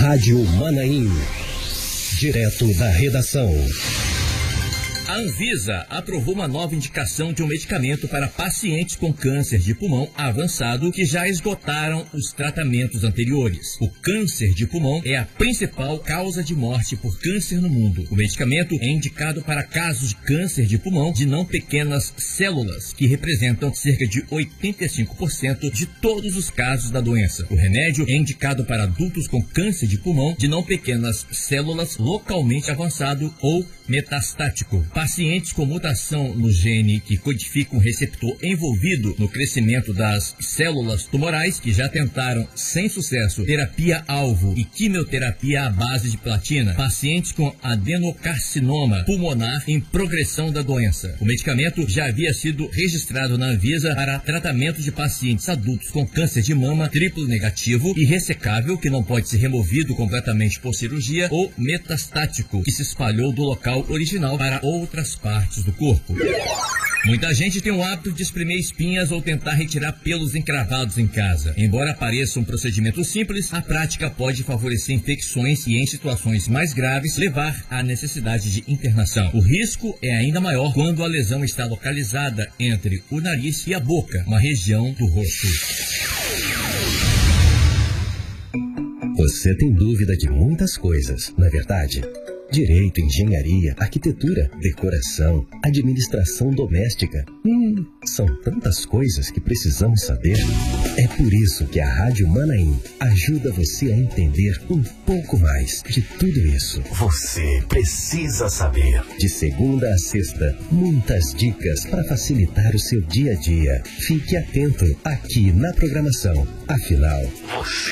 Rádio Manaim. Direto da redação. A Anvisa aprovou uma nova indicação de um medicamento para pacientes com câncer de pulmão avançado que já esgotaram os tratamentos anteriores. O câncer de pulmão é a principal causa de morte por câncer no mundo. O medicamento é indicado para casos de câncer de pulmão de não pequenas células, que representam cerca de 85% de todos os casos da doença. O remédio é indicado para adultos com câncer de pulmão de não pequenas células localmente avançado ou metastático. Pacientes com mutação no gene que codifica um receptor envolvido no crescimento das células tumorais que já tentaram sem sucesso terapia-alvo e quimioterapia à base de platina. Pacientes com adenocarcinoma pulmonar em progressão da doença. O medicamento já havia sido registrado na Anvisa para tratamento de pacientes adultos com câncer de mama triplo negativo e ressecável que não pode ser removido completamente por cirurgia ou metastático que se espalhou do local original para outras partes do corpo. Muita gente tem o hábito de espremer espinhas ou tentar retirar pelos encravados em casa. Embora pareça um procedimento simples, a prática pode favorecer infecções e, em situações mais graves, levar à necessidade de internação. O risco é ainda maior quando a lesão está localizada entre o nariz e a boca, uma região do rosto. Você tem dúvida de muitas coisas, não é verdade? Direito, engenharia, arquitetura, decoração, administração doméstica. São tantas coisas que precisamos saber. É por isso que a Rádio Manaim ajuda você a entender um pouco mais de tudo isso. Você precisa saber. De segunda a sexta, muitas dicas para facilitar o seu dia a dia. Fique atento aqui na programação. Afinal, você